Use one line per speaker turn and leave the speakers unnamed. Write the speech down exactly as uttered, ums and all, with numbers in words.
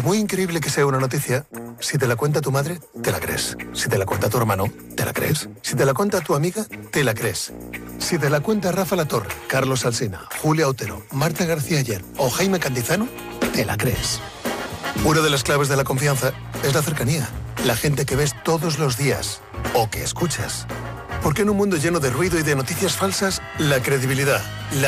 muy increíble que sea una noticia, si te la cuenta tu madre, te la crees. Si te la cuenta tu hermano, te la crees. Si te la cuenta tu amiga, te la crees. Si te la cuenta Rafa Latorre, Carlos Alsina, Julia Otero, Marta García Ayer o Jaime Cantizano, te la crees. Una de las claves de la confianza es la cercanía. La gente que ves todos los días o que escuchas. Porque en un mundo lleno de ruido y de noticias falsas, la credibilidad, la